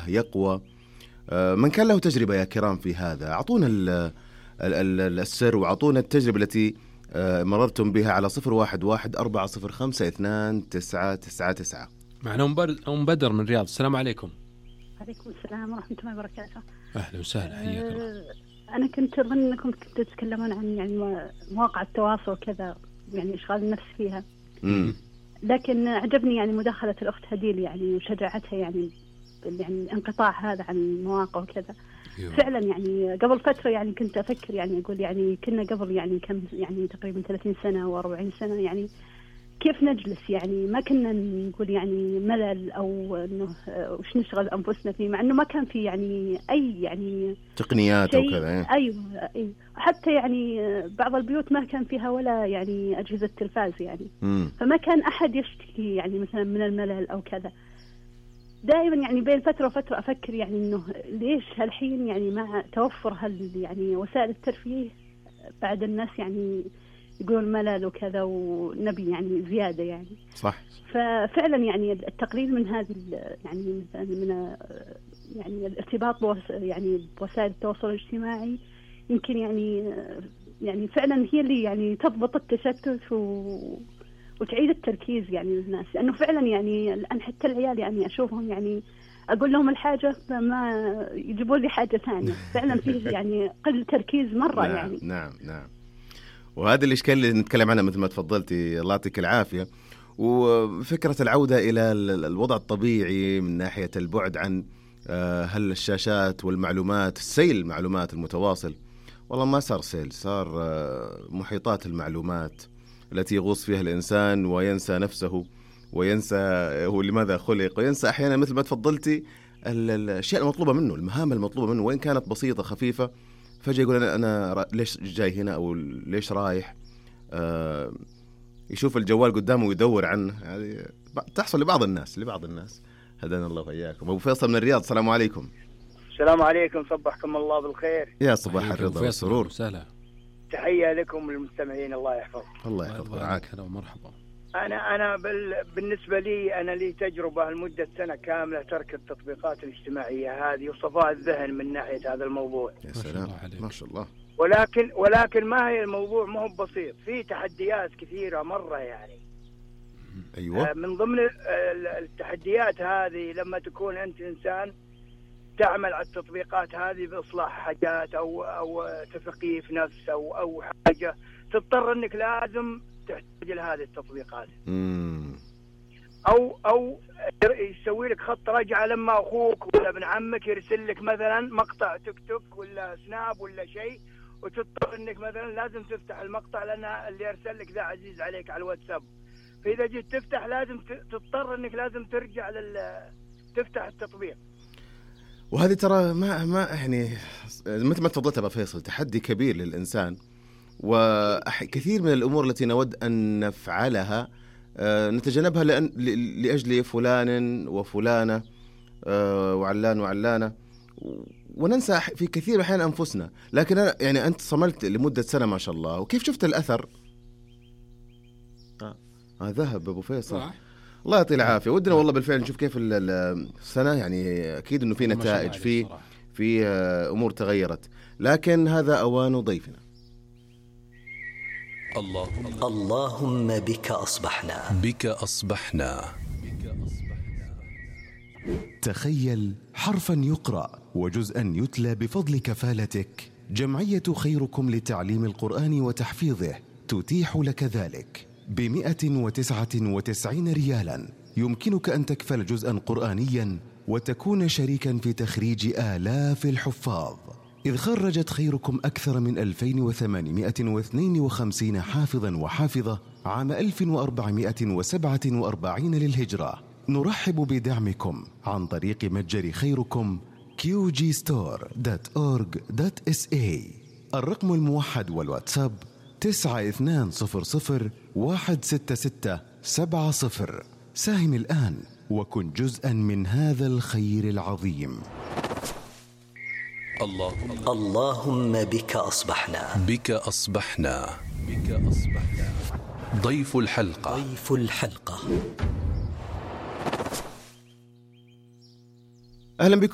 يقوى. من كان له تجربة يا كرام في هذا، أعطونا السر وأعطونا التجربة التي مررتم بها على 0114052999. معنا أم بدر من الرياض. السلام عليكم. عليكم السلام ورحمة الله وبركاته. أهلا وسهلا، حياك الله. أنا كنت أظن أنكم كنتوا تتكلمون عن يعني مواقع التواصل وكذا، يعني إشغال النفس فيها. لكن عجبني يعني مداخلة الأخت هديل يعني وشجاعتها يعني انقطاع هذا عن المواقع وكذا. فعلا يعني قبل فترة يعني كنت أفكر يعني أقول يعني كنا قبل يعني كم يعني تقريبا 30 سنة و40 سنة يعني كيف نجلس، يعني ما كنا نقول يعني ملل أو إنه وش نشغل أنفسنا فيه، مع إنه ما كان في يعني أي يعني تقنيات وكذا. أيوة. حتى يعني بعض البيوت ما كان فيها ولا يعني أجهزة تلفاز يعني. فما كان أحد يشتكي يعني مثلا من الملل أو كذا. دائما يعني بين فترة وفترة أفكر يعني إنه ليش هالحين يعني مع توفر يعني وسائل الترفيه بعد الناس يعني يقولون ملل وكذا ونبي يعني زيادة يعني. صح. ففعلا يعني التقليل من هذه يعني مثلا من يعني الارتباط يعني بوسائل التواصل الاجتماعي يمكن يعني فعلا هي اللي يعني تضبط التشتت وتعيد التركيز يعني للناس، لأنه فعلا يعني الآن حتى العيال يعني أشوفهم يعني أقول لهم الحاجة فما يجيبوا لي حاجة ثانية. فعلا فيه يعني قل تركيز مرة. نعم يعني نعم. وهذا الإشكال اللي نتكلم عنه مثل ما تفضلتي، الله يعطيك العافية. وفكرة العودة إلى الوضع الطبيعي من ناحية البعد عن هل الشاشات والمعلومات، سيل المعلومات المتواصل. والله ما صار سيل، صار محيطات المعلومات التي يغوص فيها الإنسان وينسى نفسه وينسى هو لماذا خلق، وينسى أحيانا مثل ما تفضلتي الأشياء المطلوبة منه، المهام المطلوبة منه وإن كانت بسيطة خفيفة. فجأة يقول أنا ليش جاي هنا أو ليش رايح. يشوف الجوال قدامه ويدور عنه. هذه تحصل لبعض الناس. هدانا الله وإياكم. أبو فيصل من الرياض، السلام عليكم. السلام عليكم، صبحكم الله بالخير. يا صباح الرضا والسرور. سهلا. تحية لكم المستمعين، الله يحفظكم. الله يحفظك معك. هلا ومرحبا. أنا بالنسبة لي أنا لي تجربة لمدة سنة كاملة ترك التطبيقات الاجتماعية هذه وصفاء الذهن من ناحية هذا الموضوع. يا سلام ما شاء الله. ولكن ما هي الموضوع ما هو بسيط، في تحديات كثيرة مرة يعني. أيوة. من ضمن التحديات هذه لما تكون أنت إنسان تعمل على التطبيقات هذه بإصلاح حاجات أو تثقيف نفس أو حاجة، تضطر أنك لازم تحتاج لهذه التطبيقات. أو يسوي لك خط رجعة لما أخوك ولا ابن عمك يرسل لك مثلا مقطع تيك توك ولا سناب ولا شيء، وتضطر أنك مثلا لازم تفتح المقطع لأن اللي أرسل لك ذا عزيز عليك على الواتساب. فإذا جيت تفتح لازم تضطر أنك لازم ترجع تفتح التطبيق. وهذه ترى ما يعني مثل ما تفضلت أبو فيصل تحدي كبير للإنسان. وكثير من الأمور التي نود أن نفعلها نتجنبها لأجل فلان وفلانة وعلان وعلانة، وننسى في كثير من الأحيان أنفسنا. لكن أنا يعني أنت صملت لمدة سنة ما شاء الله، وكيف شفت الأثر؟ ذهب أبو فيصل. الله يعطيه العافية. ودنا والله بالفعل نشوف كيف السنة، يعني أكيد إنه في نتائج، في أمور تغيرت. لكن هذا أوان ضيفنا. اللهم بك أصبحنا. تخيل حرفا يقرأ وجزءا يتلى بفضل كفالتك. جمعية خيركم لتعليم القرآن وتحفيظه تتيح لك ذلك ب199 ريالا. يمكنك أن تكفل جزءا قرآنيا وتكون شريكا في تخريج آلاف الحفاظ، إذ خرجت خيركم أكثر من 2852 حافظا وحافظة عام 1447 للهجرة. نرحب بدعمكم عن طريق متجر خيركم qgstore.org.sa. الرقم الموحد والواتساب 9200166770. ساهم الآن وكن جزءا من هذا الخير العظيم. اللهم بك أصبحنا. ضيف الحلقة. أهلا بكم.